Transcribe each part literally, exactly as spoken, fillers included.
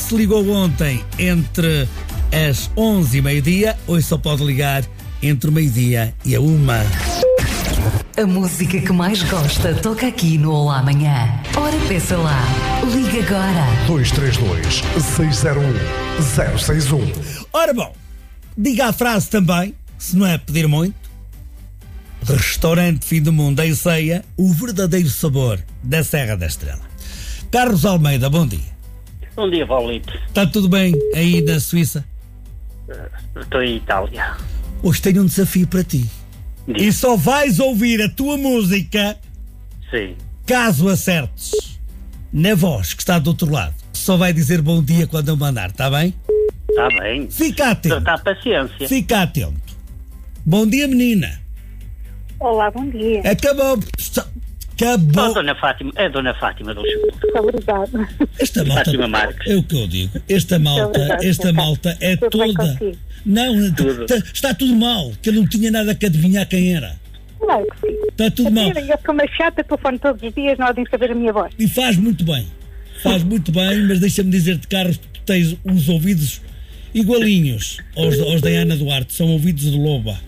se ligou ontem entre as onze e meio-dia, hoje só pode ligar entre o meio-dia e a uma. A música que mais gosta toca aqui no Olá Amanhã. Ora, peça lá. Liga agora. dois três dois, seis zero um, zero seis um. Ora bom, diga a frase também, se não é pedir muito. Restaurante Fim do Mundo em Ceia, o verdadeiro sabor da Serra da Estrela. Carlos Almeida, bom dia. Bom dia, Paulito. Está tudo bem aí na Suíça? Estou em Itália. Hoje tenho um desafio para ti. Diz. E só vais ouvir a tua música Sim. caso acertes na voz que está do outro lado. Só vai dizer bom dia quando eu mandar, está bem? Está bem. Fica atento. Está a paciência. Fica atento. Bom dia, menina. Olá, bom dia. Acabou. Oh, Acabou. Dona Fátima, é Dona Fátima do Chuto. Obrigada. Esta malta, Fátima Marques. é o que eu digo. Esta malta, Obrigada, esta senhor. malta é Tudo bem toda. consigo? Não, Tudo. tá- está tudo mal. Que eu não tinha nada que adivinhar quem era. Claro que sim. Está tudo mal. Eu sou uma chata, telefone todos os dias, não há de saber a minha voz. E faz muito bem. Faz muito bem, mas deixa-me dizer-te, Carlos, que tu tens uns ouvidos igualinhos aos, aos da Ana Duarte. São ouvidos de loba.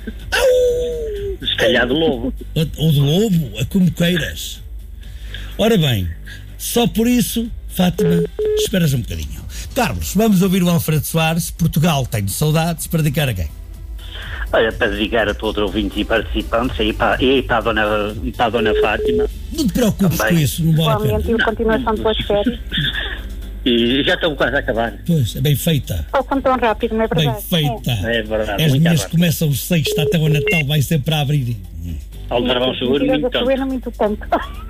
Au! Se calhar de lobo. Ou de lobo, a como queiras. Ora bem, só por isso, Fátima, esperas um bocadinho. Carlos, vamos ouvir o Alfredo Soares. Portugal, tenho saudades, para dedicar a quem? Olha, para dedicar a todos os ouvintes e participantes e para, e para, a, dona, e para a Dona Fátima. Não te preocupes Também. com isso, não vale a Igualmente, pena. e a continuação de boas férias. E já estou quase a acabar. Pois, é bem feita. Passam tão rápido, não é Bem verdade? feita. É verdade. As muito minhas abaixo. começam sexta até o Natal, vai sempre a abrir. Aldrabão seguro, Mentiras muito a tanto. chover, não muito tanto.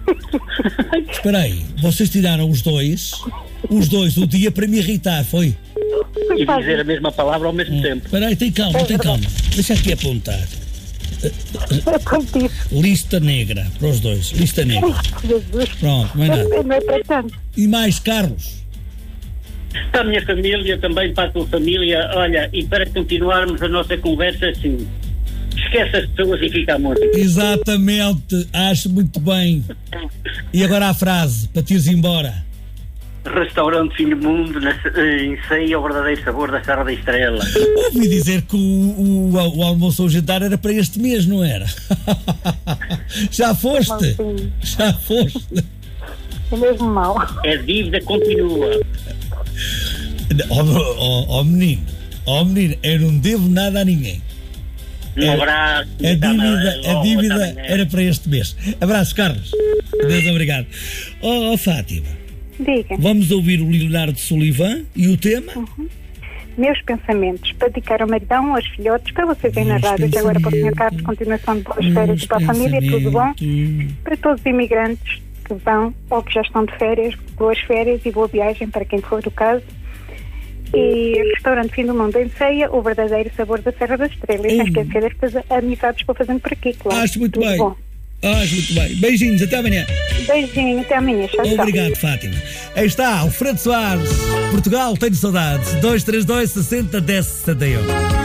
Espera aí, vocês tiraram os dois, os dois, o dia para me irritar, foi? E dizer a mesma palavra ao mesmo tempo. Espera aí, tem calma, tem calma. Deixa aqui apontar. É como disse. Lista negra, para os dois, lista negra. Jesus. Pronto, não é nada. Não é para tanto. E mais, Carlos? Para a minha família, também para a tua família. Olha, e para continuarmos a nossa conversa assim, esquece as pessoas e fica a música. Exatamente, acho muito bem. E agora a frase, para te ires embora. Restaurante Fim do Mundo, na, em Ceia, o verdadeiro sabor da Serra da Estrela. Ouvi dizer que o, o, o almoço ou o jantar era para este mês, não era? Já foste? Sim. Já foste? É mesmo mau. A dívida continua. Ó oh, oh, oh, menino, oh, menino, eu não devo nada a ninguém. Um abraço. A dívida, a dívida era para este mês. Abraço, Carlos. Deus obrigado. Oh, oh Fátima, Diga. vamos ouvir o Leonardo Sullivan e o tema? Meus pensamentos para dedicar ao maridão, aos filhotes, para vocês aí na Meus rádio, e agora para o senhor pensamentos. Carlos, continuação de boas férias e para a família, tudo bom? Para todos os imigrantes que vão ou que já estão de férias, boas férias e boa viagem para quem for o caso. E restaurante Fim do Mundo em Ceia, o verdadeiro sabor da Serra da Estrela. E não Hum. esquecer destas amizades que vou fazendo por aqui, claro. Acho muito Tudo bem. bom. Acho muito bem. Beijinhos, até amanhã. Beijinho, até amanhã. Tchau, tchau. Obrigado, Fátima. Aí está, Alfredo Soares. Portugal, tenho saudades. dois três dois, sessenta, dez, sessenta e um.